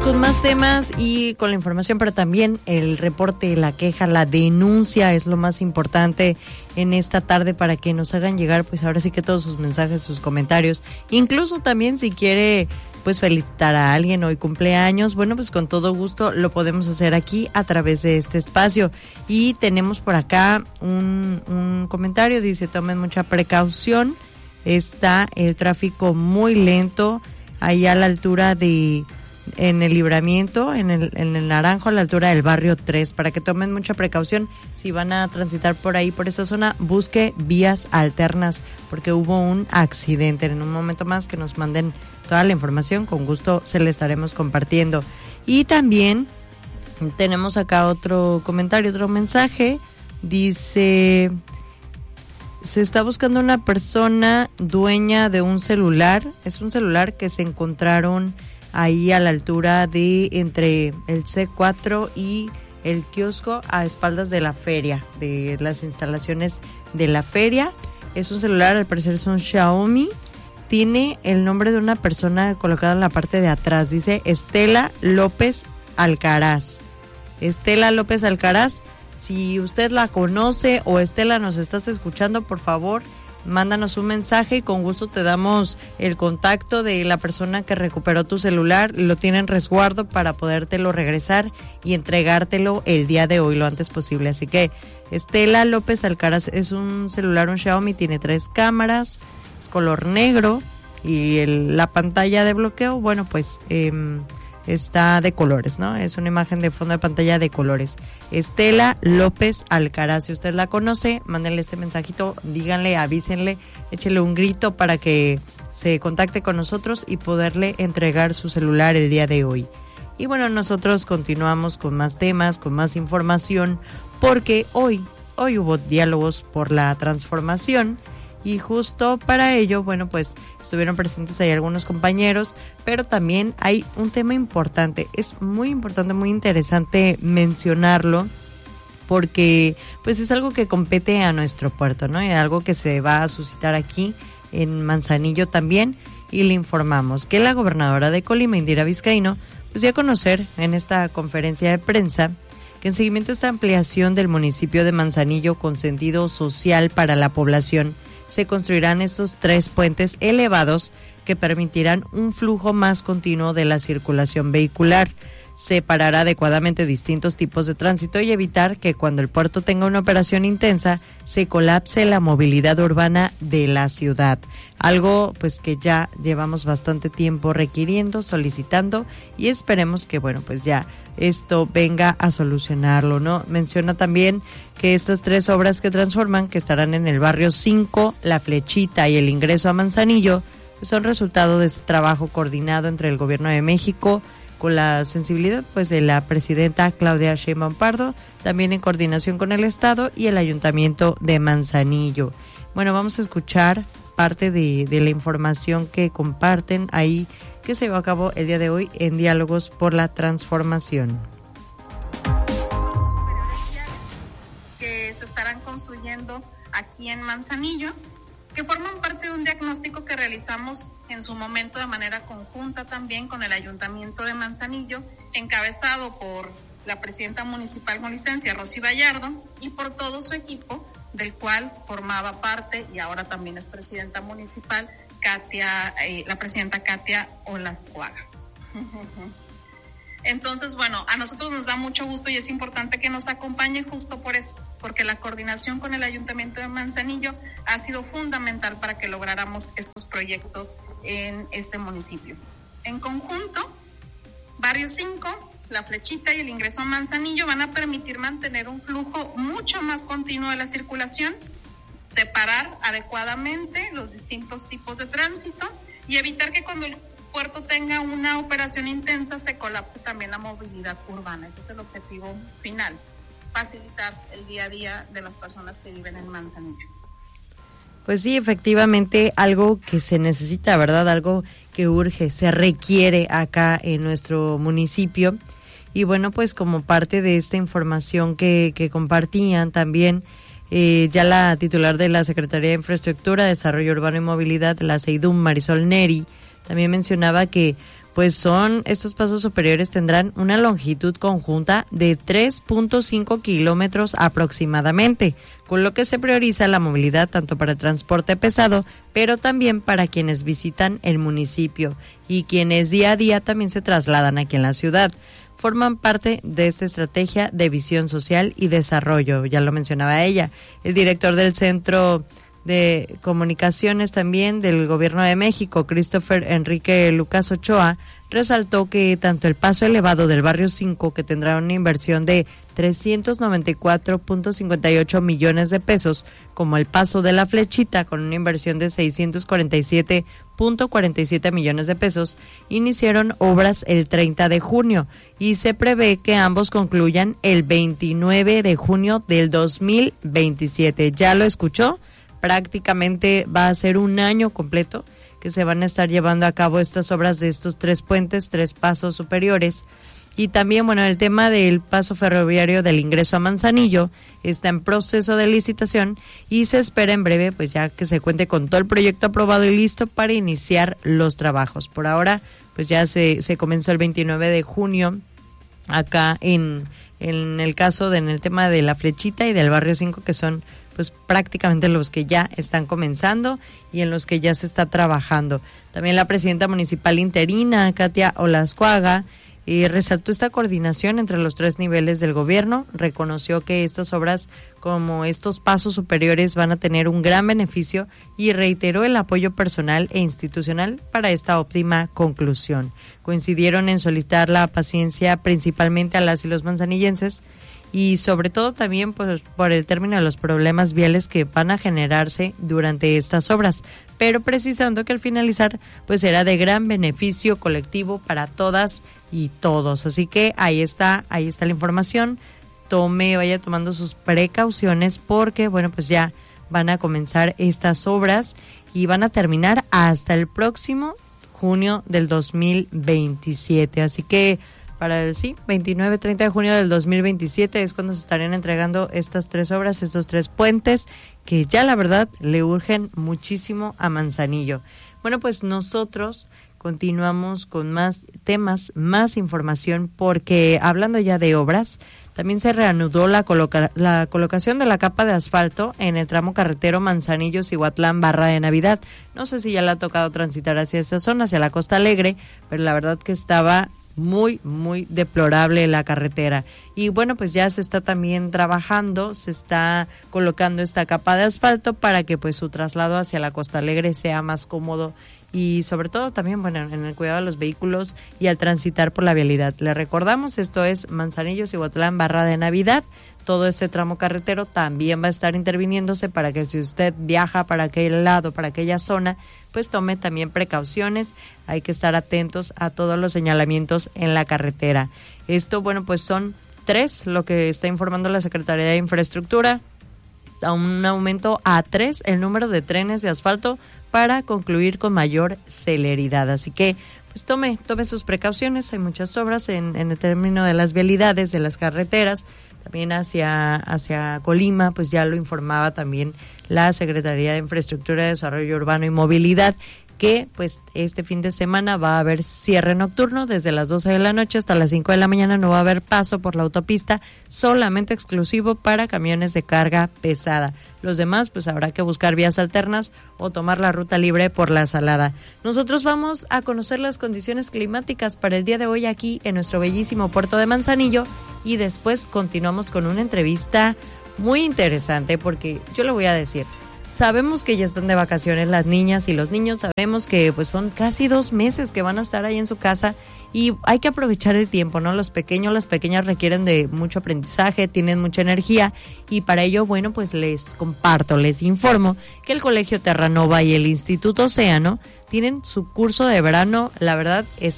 con más temas y con la información, pero también el reporte, la queja, la denuncia es lo más importante en esta tarde para que nos hagan llegar, pues ahora sí que todos sus mensajes, sus comentarios, incluso también si quiere pues felicitar a alguien hoy cumpleaños, bueno, pues con todo gusto lo podemos hacer aquí a través de este espacio. Y tenemos por acá un comentario, dice: tomen mucha precaución, está el tráfico muy lento ahí a la altura en el Libramiento, en el Naranjo, a la altura del barrio 3, para que tomen mucha precaución si van a transitar por ahí, por esta zona, busque vías alternas, porque hubo un accidente. En un momento más que nos manden toda la información, con gusto se le estaremos compartiendo. Y también tenemos acá otro comentario, otro mensaje, dice: se está buscando una persona dueña de un celular, es un celular que se encontraron ahí a la altura de entre el C4 y el kiosco, a espaldas de la feria, de las instalaciones de la feria. Es un celular, al parecer es un Xiaomi, tiene el nombre de una persona colocado en la parte de atrás, dice Estela López Alcaraz. Estela López Alcaraz, si usted la conoce o Estela nos estás escuchando, por favor, mándanos un mensaje y con gusto te damos el contacto de la persona que recuperó tu celular. Lo tiene en resguardo para podértelo regresar y entregártelo el día de hoy lo antes posible. Así que Estela López Alcaraz es un celular, un Xiaomi, tiene 3 cámaras, es color negro y la pantalla de bloqueo, bueno, pues está de colores, ¿no? Es una imagen de fondo de pantalla de colores. Estela López Alcaraz, si usted la conoce, mándenle este mensajito, díganle, avísenle, échele un grito para que se contacte con nosotros y poderle entregar su celular el día de hoy. Y bueno, nosotros continuamos con más temas, con más información, porque hoy hubo diálogos por la transformación. Y justo para ello, bueno, pues estuvieron presentes ahí algunos compañeros, pero también hay un tema importante. Es muy importante, muy interesante mencionarlo, porque pues es algo que compete a nuestro puerto, ¿no? Y algo que se va a suscitar aquí en Manzanillo también. Y le informamos que la gobernadora de Colima, Indira Vizcaíno, pues dio a conocer en esta conferencia de prensa que en seguimiento a esta ampliación del municipio de Manzanillo con sentido social para la población, se construirán estos 3 puentes elevados que permitirán un flujo más continuo de la circulación vehicular, separar adecuadamente distintos tipos de tránsito y evitar que cuando el puerto tenga una operación intensa se colapse la movilidad urbana de la ciudad. Algo pues que ya llevamos bastante tiempo requiriendo, solicitando, y esperemos que bueno, pues ya esto venga a solucionarlo, ¿no? Menciona también que estas 3 obras que transforman, que estarán en el barrio 5, La Flechita y el ingreso a Manzanillo, pues son resultado de este trabajo coordinado entre el Gobierno de México, con la sensibilidad pues de la presidenta Claudia Sheinbaum Pardo, también en coordinación con el Estado y el Ayuntamiento de Manzanillo. Bueno, vamos a escuchar parte de la información que comparten ahí, que se llevó a cabo el día de hoy en Diálogos por la Transformación. Que se estarán construyendo aquí en Manzanillo, que forman parte de un diagnóstico que realizamos en su momento de manera conjunta también con el Ayuntamiento de Manzanillo, encabezado por la presidenta municipal jalisciense, Rosy Vallardo, y por todo su equipo, del cual formaba parte y ahora también es presidenta municipal, la presidenta Katia Olascuaga. Entonces, bueno, a nosotros nos da mucho gusto y es importante que nos acompañe justo por eso, porque la coordinación con el Ayuntamiento de Manzanillo ha sido fundamental para que lográramos estos proyectos en este municipio. En conjunto, Barrio 5, La Flechita y el ingreso a Manzanillo van a permitir mantener un flujo mucho más continuo de la circulación, separar adecuadamente los distintos tipos de tránsito y evitar que cuando el puerto tenga una operación intensa se colapse también la movilidad urbana. Ese es el objetivo final, facilitar el día a día de las personas que viven en Manzanillo. Pues sí, efectivamente, algo que se necesita, ¿verdad? Algo que urge, se requiere acá en nuestro municipio. Y bueno, pues como parte de esta información que compartían también, ya la titular de la Secretaría de Infraestructura, Desarrollo Urbano y Movilidad, la SEIDUM, Marisol Neri, también mencionaba que pues estos pasos superiores tendrán una longitud conjunta de 3.5 kilómetros aproximadamente, con lo que se prioriza la movilidad tanto para el transporte pesado, pero también para quienes visitan el municipio y quienes día a día también se trasladan aquí en la ciudad. Forman parte de esta estrategia de visión social y desarrollo, ya lo mencionaba ella. El director del Centro de Comunicaciones también del Gobierno de México, Christopher Enrique Lucas Ochoa, resaltó que tanto el paso elevado del Barrio 5, que tendrá una inversión de 394.58 millones de pesos, como el paso de la Flechita, con una inversión de 647.47 millones de pesos, iniciaron obras el 30 de junio y se prevé que ambos concluyan el 29 de junio del 2027. ¿Ya lo escuchó? Prácticamente va a ser un año completo que se van a estar llevando a cabo estas obras de estos 3 puentes, 3 pasos superiores. Y también, bueno, el tema del paso ferroviario del ingreso a Manzanillo está en proceso de licitación y se espera en breve, pues ya que se cuente con todo el proyecto aprobado y listo para iniciar los trabajos. Por ahora, pues ya se comenzó el 29 de junio acá en el caso en el tema de la Flechita y del Barrio 5, que son pues prácticamente los que ya están comenzando y en los que ya se está trabajando. También la presidenta municipal interina, Katia Olascuaga, resaltó esta coordinación entre los 3 niveles del gobierno, reconoció que estas obras como estos pasos superiores van a tener un gran beneficio y reiteró el apoyo personal e institucional para esta óptima conclusión. Coincidieron en solicitar la paciencia principalmente a las y los manzanillenses y sobre todo también por el término de los problemas viales que van a generarse durante estas obras, pero precisando que al finalizar pues será de gran beneficio colectivo para todas y todos. Así que ahí está la información. Vaya tomando sus precauciones porque bueno, pues ya van a comenzar estas obras y van a terminar hasta el próximo junio del 2027. Así que para el 29-30 de junio del 2027 es cuando se estarían entregando estas 3 obras, estos 3 puentes, que ya la verdad le urgen muchísimo a Manzanillo. Bueno, pues nosotros continuamos con más temas, más información, porque hablando ya de obras, también se reanudó la colocación de la capa de asfalto en el tramo carretero Manzanillo-Cihuatlán Barra de Navidad. No sé si ya le ha tocado transitar hacia esa zona, hacia la Costa Alegre, pero la verdad que estaba muy, muy deplorable la carretera. Y bueno, pues ya se está también trabajando, se está colocando esta capa de asfalto para que pues su traslado hacia la Costa Alegre sea más cómodo y sobre todo también, bueno, en el cuidado de los vehículos y al transitar por la vialidad. Le recordamos, esto es Manzanillo-Cihuatlán Barra de Navidad. Todo este tramo carretero también va a estar interviniéndose para que si usted viaja para aquel lado, para aquella zona, pues tome también precauciones. Hay que estar atentos a todos los señalamientos en la carretera. Esto, bueno, pues son 3 lo que está informando la Secretaría de Infraestructura. A un aumento a 3 el número de trenes de asfalto para concluir con mayor celeridad. Así que pues tome sus precauciones. Hay muchas obras en el término de las vialidades, de las carreteras. También hacia Colima, pues ya lo informaba también la Secretaría de Infraestructura, Desarrollo Urbano y Movilidad, que pues este fin de semana va a haber cierre nocturno desde las 12 de la noche hasta las 5 de la mañana. No va a haber paso por la autopista, solamente exclusivo para camiones de carga pesada. Los demás pues habrá que buscar vías alternas o tomar la ruta libre por la Salada. Nosotros vamos a conocer las condiciones climáticas para el día de hoy aquí en nuestro bellísimo puerto de Manzanillo y después continuamos con una entrevista muy interesante porque yo le voy a decir, sabemos que ya están de vacaciones las niñas y los niños, sabemos que pues son casi 2 meses que van a estar ahí en su casa y hay que aprovechar el tiempo, ¿no? Los pequeños, las pequeñas requieren de mucho aprendizaje, tienen mucha energía y para ello, bueno, pues les informo que el Colegio Terranova y el Instituto Océano tienen su curso de verano, la verdad,